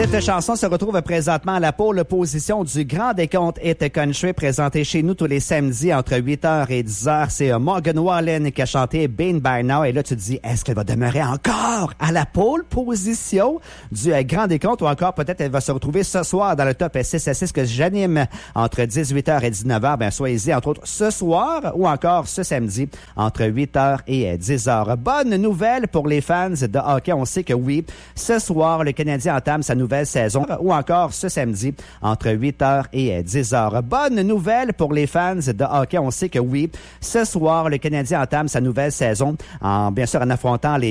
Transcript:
Cette chanson se retrouve présentement à la pole position du Grand Décompte Hit Country présenté chez nous tous les samedis entre 8h et 10h. C'est Morgan Wallen qui a chanté Been By Now. Et là, tu te dis, est-ce qu'elle va demeurer encore à la pole position du Grand Décompte ou encore peut-être elle va se retrouver ce soir dans le top 6 à 6 que j'anime entre 18h et 19h. Ben, soyez-y entre autres ce soir ou encore ce samedi entre 8h et 10h. Bonne nouvelle pour les fans de hockey. On sait que oui, ce soir, le Canadien entame sa nouvelle saison ou encore ce samedi entre 8h et 10h. Bonne nouvelle pour les fans de hockey. On sait que oui, ce soir, le Canadien entame sa nouvelle saison bien sûr en affrontant les